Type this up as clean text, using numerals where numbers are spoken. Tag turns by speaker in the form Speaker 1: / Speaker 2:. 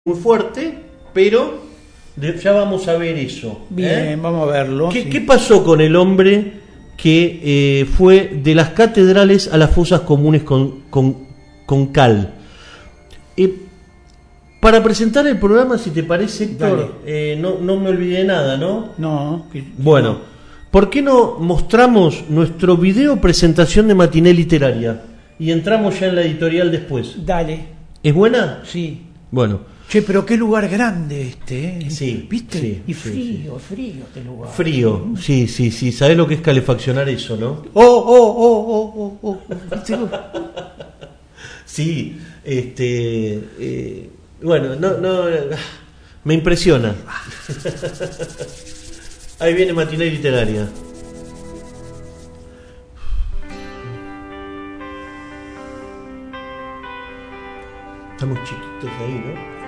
Speaker 1: muy fuerte, pero ya vamos a ver eso.
Speaker 2: Bien, vamos a verlo.
Speaker 1: ¿Qué pasó con el hombre que fue de las catedrales a las fosas comunes con cal? Para presentar el programa, si te parece, Héctor, no me olvidé nada, ¿no?
Speaker 2: No.
Speaker 1: Bueno, ¿por qué no mostramos nuestro video presentación de Matiné Literaria? Y entramos ya en la editorial después.
Speaker 2: Dale.
Speaker 1: ¿Es buena?
Speaker 2: Sí.
Speaker 1: Bueno.
Speaker 2: Che, pero qué lugar grande este, ¿eh?
Speaker 1: Sí.
Speaker 2: ¿Viste?
Speaker 1: Sí,
Speaker 2: y
Speaker 1: frío,
Speaker 2: sí. Frío este lugar.
Speaker 1: Frío, sí. ¿Sabés lo que es calefaccionar eso, no?
Speaker 2: ¿Viste?
Speaker 1: Sí, bueno, no, me impresiona. Ahí viene Matiné Literaria. Estamos chiquitos ahí, ¿no?